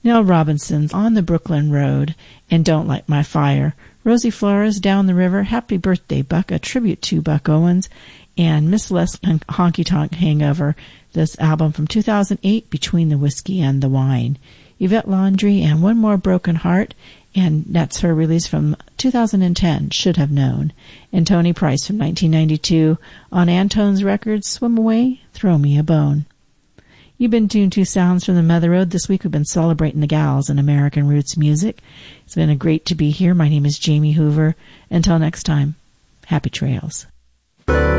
Nell Robinson's On the Brooklyn Road and Don't Light My Fire. Rosie Flores, Down the River, Happy Birthday Buck, a tribute to Buck Owens, and Miss Les Honky Tonk Hangover, this album from 2008, Between the Whiskey and the Wine. Yvette Laundry and One More Broken Heart, and that's her release from 2010, Should Have Known. And Tony Price from 1992 on Antone's Records, Swim Away, Throw Me a Bone. You've been tuned to Sounds from the Mother Road. This week we've been celebrating the gals in American roots music. It's been a great to be here. My name is Jamie Hoover. Until next time, happy trails.